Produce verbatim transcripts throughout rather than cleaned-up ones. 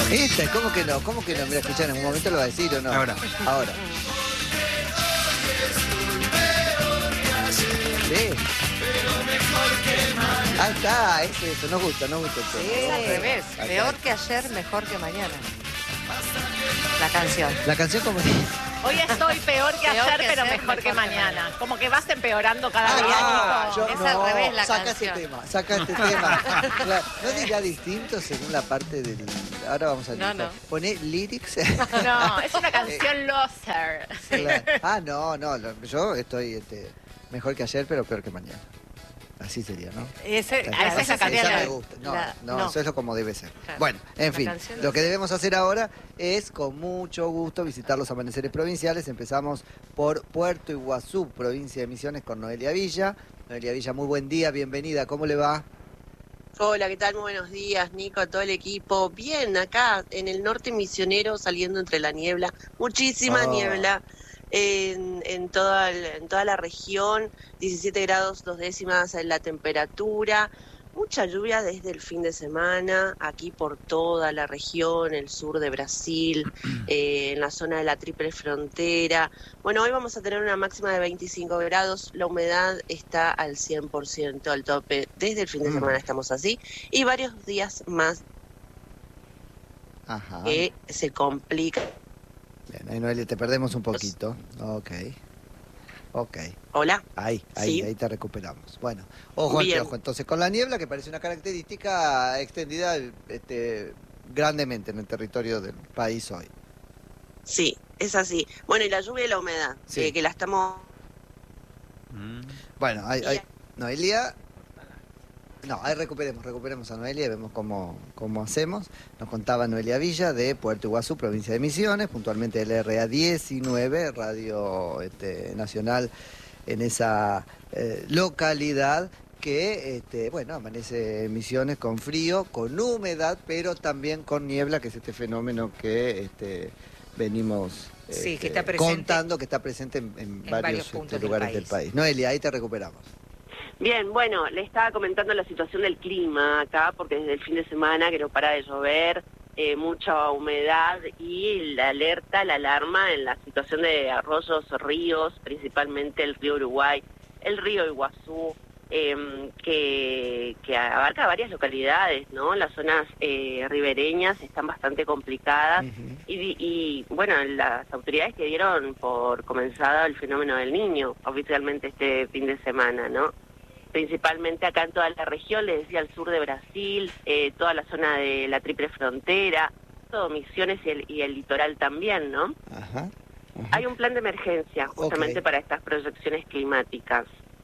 Esta, ¿cómo que no? ¿Cómo que no? Mira, escuchá, en un momento lo va a decir o no. Ahora. Ahora. Sí. Ahí está, es eso, nos gusta, nos gusta. Sí, es al revés. Acá. Peor que ayer, mejor que mañana. La canción. La canción como... Hoy estoy peor que Peor ayer, que pero ayer, mejor que mejor que mañana. mañana. Como que vas empeorando cada Ah, día, Nico. yo- Es no, al revés la saca canción. este tema, saca este tema. Claro, ¿no dirá distinto según la parte del... Ahora vamos a... No, no. Poné lyrics. No, es una canción loser. Claro. Ah, no, no, lo- yo estoy este, mejor que ayer, pero peor que mañana. Así sería, ¿no? Ese, Esa- esa es la esa canción. me gusta. No, La- no, no. eso es lo como debe ser. Claro. Bueno, en La fin, canción lo que es- debemos hacer ahora es con mucho gusto visitar los amaneceres provinciales. Empezamos por Puerto Iguazú, provincia de Misiones, con Noelia Villa. Noelia Villa, muy buen día, bienvenida, ¿cómo le va? Hola, ¿qué tal? Muy buenos días, Nico, a todo el equipo. Bien, acá en el norte misionero, saliendo entre la niebla, muchísima Oh. niebla en, en, toda, el- en toda la región, diecisiete grados dos décimas en la temperatura, mucha lluvia desde el fin de semana, aquí por toda la región, el sur de Brasil, eh, en la zona de la Triple Frontera. Bueno, hoy vamos a tener una máxima de veinticinco grados, la humedad está al cien por ciento al tope, desde el fin de Mm. semana estamos así, y varios días más Ajá. que se complica. Bien, ahí Noelia, te perdemos un poquito. Ok. Ok. Hola. Ahí, ahí, Sí. ahí te recuperamos. Bueno, ojo Bien. ante ojo. Entonces, con la niebla, que parece una característica extendida este, grandemente en el territorio del país hoy. Sí, es así. Bueno, y la lluvia y la humedad, Sí. eh, que la estamos... Mm. Bueno, ahí, ahí- Noelia... No, ahí recuperemos, recuperemos a Noelia y vemos cómo, cómo hacemos. Nos contaba Noelia Villa de Puerto Iguazú, provincia de Misiones, puntualmente del R A diecinueve, Radio este, Nacional en esa eh, localidad que, este, bueno, amanece en Misiones con frío, con humedad, pero también con niebla, que es este fenómeno que este, venimos Sí, este, que está presente contando, que está presente en, en en varios, varios este, puntos del lugares país. del país. Noelia, ahí te recuperamos. Bien, bueno, le estaba comentando la situación del clima acá, porque desde el fin de semana que no para de llover, eh, mucha humedad y la alerta, la alarma en la situación de arroyos, ríos, principalmente el río Uruguay, el río Iguazú, eh, que, que abarca varias localidades, ¿no? Las zonas eh, ribereñas están bastante complicadas. Ujú. Y, y, bueno, las autoridades que dieron por comenzado el fenómeno del Niño oficialmente este fin de semana, ¿no? Principalmente acá en toda la región, les decía, al sur de Brasil, eh, toda la zona de la Triple Frontera, todo Misiones y el, y el litoral también, ¿no? Ajá. Ajá. Hay un plan de emergencia justamente Ok. para estas proyecciones climáticas.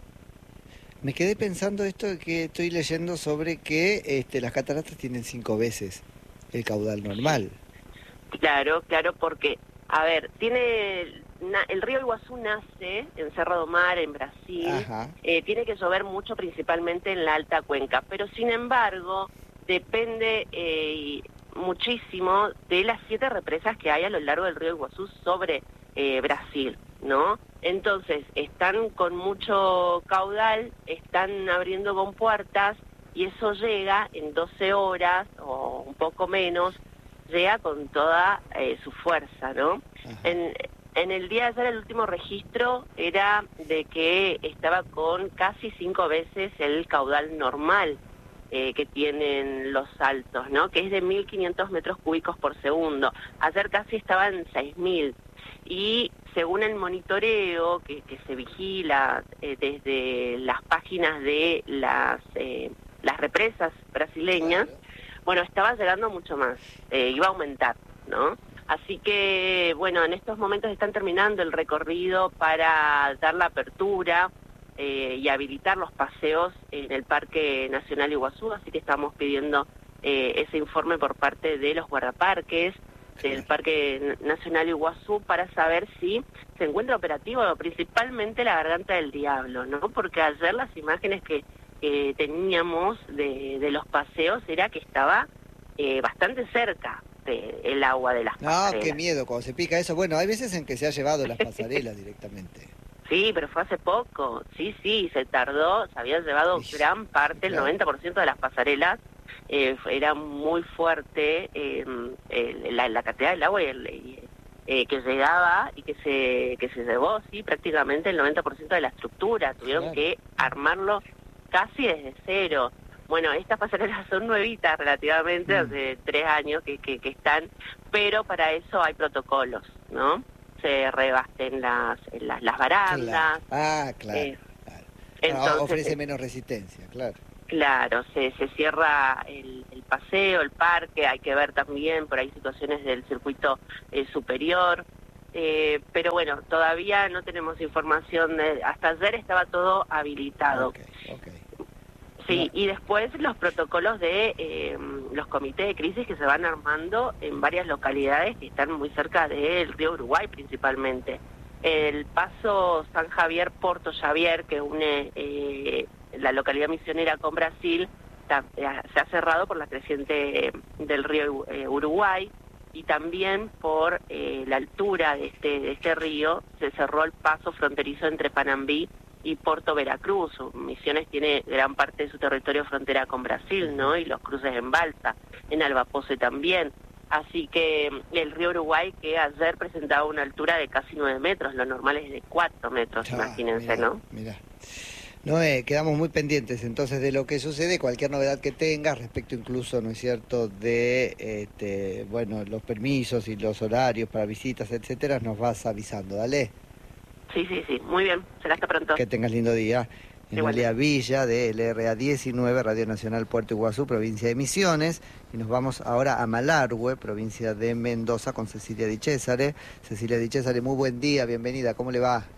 Me quedé pensando esto de que estoy leyendo sobre que este, las cataratas tienen cinco veces el caudal normal. Claro, claro, porque, a ver, tiene na- el río Iguazú nace en Cerro do Mar, en Brasil. Ajá. Eh, tiene que llover mucho principalmente en la alta cuenca, pero sin embargo depende eh, muchísimo de las siete represas que hay a lo largo del río Iguazú sobre eh, Brasil, ¿no? Entonces están con mucho caudal, están abriendo compuertas y eso llega en doce horas o un poco menos, llega con toda eh, su fuerza, ¿no? Ajá. En, en el día de ayer el último registro era de que estaba con casi cinco veces el caudal normal eh, que tienen los saltos, ¿no? Que es de mil quinientos metros cúbicos por segundo. Ayer casi estaba en seis mil. Y según el monitoreo que, que se vigila eh, desde las páginas de las, eh, las represas brasileñas, Claro. bueno, estaba llegando mucho más, eh, iba a aumentar, ¿no? Así que, bueno, en estos momentos están terminando el recorrido para dar la apertura eh, y habilitar los paseos en el Parque Nacional Iguazú, así que estamos pidiendo eh, ese informe por parte de los guardaparques del Parque Nacional Iguazú para saber si se encuentra operativo, principalmente la Garganta del Diablo, ¿no? Porque ayer las imágenes que que teníamos de, de los paseos era que estaba eh, bastante cerca del agua de las No, pasarelas. qué miedo cuando se pica eso. Bueno, hay veces en que se ha llevado las pasarelas directamente. Sí, pero fue hace poco. Sí, sí, se tardó, se había llevado Ish, gran parte, el claro. noventa por ciento de las pasarelas eh, era muy fuerte eh, el, la, la cantidad del agua y el, y, eh, que llegaba y que se que se llevó, sí, prácticamente el noventa por ciento de la estructura. Tuvieron Claro. que armarlo casi desde cero. Bueno, estas pasarelas son nuevitas relativamente, Mm. hace tres años que, que, que están, pero para eso hay protocolos, ¿no? Se rebasten las, las, las barandas. Claro. Ah, claro. eh, claro. entonces, Ah, ofrece eh, menos resistencia, claro. Claro, se, se cierra el, el paseo, el parque, hay que ver también por ahí situaciones del circuito eh, superior, eh, pero bueno, todavía no tenemos información, de, hasta ayer estaba todo habilitado. Ok, ok. Sí, y después los protocolos de eh, los comités de crisis que se van armando en varias localidades que están muy cerca del río Uruguay principalmente. El paso San Javier-Porto Xavier, que une eh, la localidad misionera con Brasil, ta, eh, se ha cerrado por la creciente del río eh, Uruguay, y también por eh, la altura de este, de este río se cerró el paso fronterizo entre Panambí y Puerto Veracruz. Misiones tiene gran parte de su territorio frontera con Brasil, ¿no? Y los cruces en balsa, en Albapose también. Así que el río Uruguay, que ayer presentaba una altura de casi nueve metros, lo normal es de cuatro metros, Ah, imagínense, mirá, ¿no? Mirá. Noé, quedamos muy pendientes entonces de lo que sucede, cualquier novedad que tengas respecto incluso, ¿no es cierto?, de este, bueno, los permisos y los horarios para visitas, etcétera, nos vas avisando, dale. Sí, sí, sí, muy bien, será hasta pronto. Que tengas lindo día. Emilia Villa de L R A diecinueve, Radio Nacional Puerto Iguazú, provincia de Misiones. Y nos vamos ahora a Malargüe, provincia de Mendoza, con Cecilia Di Césare. Cecilia Di Césare, muy buen día, bienvenida, ¿cómo le va?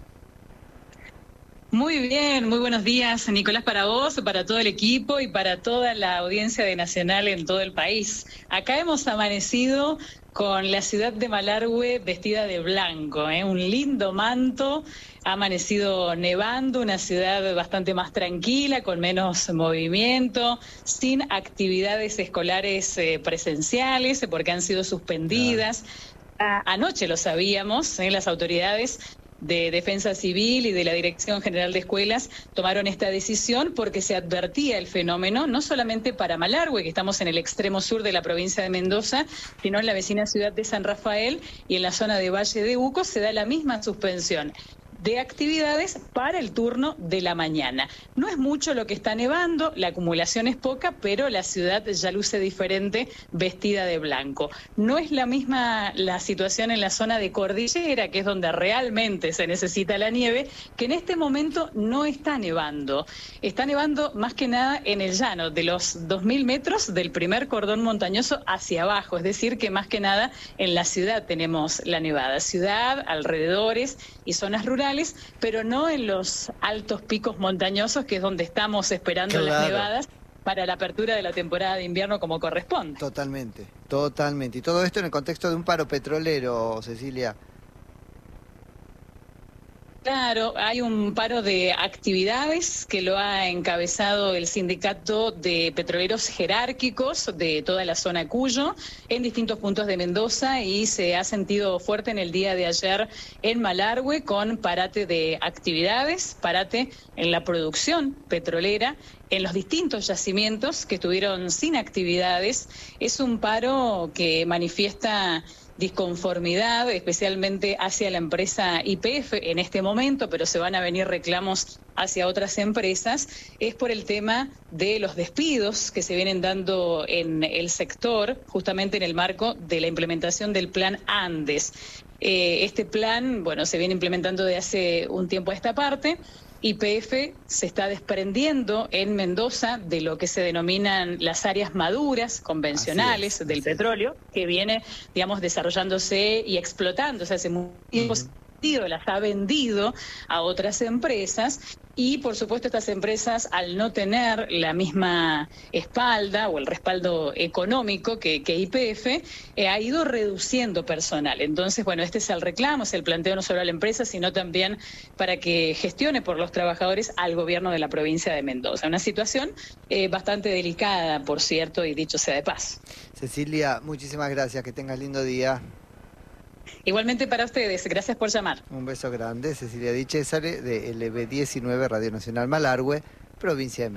Muy bien, muy buenos días, Nicolás, para vos, para todo el equipo y para toda la audiencia de Nacional en todo el país. Acá hemos amanecido con la ciudad de Malargüe vestida de blanco, ¿eh? Un lindo manto, ha amanecido nevando, una ciudad bastante más tranquila, con menos movimiento, sin actividades escolares eh, presenciales, porque han sido suspendidas. Ah. Anoche lo sabíamos, ¿eh? Las autoridades de Defensa Civil y de la Dirección General de Escuelas tomaron esta decisión porque se advertía el fenómeno, no solamente para Malargüe, que estamos en el extremo sur de la provincia de Mendoza, sino en la vecina ciudad de San Rafael y en la zona de Valle de Uco se da la misma suspensión de actividades para el turno de la mañana. No es mucho lo que está nevando, la acumulación es poca, pero la ciudad ya luce diferente vestida de blanco. No es la misma la situación en la zona de cordillera, que es donde realmente se necesita la nieve, que en este momento no está nevando. Está nevando más que nada en el llano, de los dos mil metros del primer cordón montañoso hacia abajo, es decir, que más que nada en la ciudad tenemos la nevada. Ciudad, alrededores y zonas rurales, pero no en los altos picos montañosos, que es donde estamos esperando Claro. las nevadas para la apertura de la temporada de invierno como corresponde. Totalmente, totalmente. Y todo esto en el contexto de un paro petrolero, Cecilia. Claro, hay un paro de actividades que lo ha encabezado el Sindicato de Petroleros Jerárquicos de toda la zona Cuyo en distintos puntos de Mendoza, y se ha sentido fuerte en el día de ayer en Malargüe con parate de actividades, parate en la producción petrolera, en los distintos yacimientos que estuvieron sin actividades. Es un paro que manifiesta disconformidad, especialmente hacia la empresa Y P F en este momento, pero se van a venir reclamos hacia otras empresas, es por el tema de los despidos que se vienen dando en el sector, justamente en el marco de la implementación del plan Andes. Eh, este plan, bueno, se viene implementando de hace un tiempo a esta parte. Y P F se está desprendiendo en Mendoza de lo que se denominan las áreas maduras convencionales Así es, del así es. petróleo, que viene, digamos, desarrollándose y explotándose hace mucho tiempo. Ujú. Las ha vendido a otras empresas, y por supuesto estas empresas, al no tener la misma espalda o el respaldo económico que, que Y P F, eh, ha ido reduciendo personal. Entonces, bueno, este es el reclamo, es el planteo no solo a la empresa, sino también para que gestione por los trabajadores al gobierno de la provincia de Mendoza. Una situación eh, bastante delicada, por cierto, y dicho sea de paso. Cecilia, muchísimas gracias, que tengas lindo día. Igualmente para ustedes, gracias por llamar. Un beso grande, Cecilia Di Césare de L B diecinueve, Radio Nacional Malargüe, provincia de Mendoza.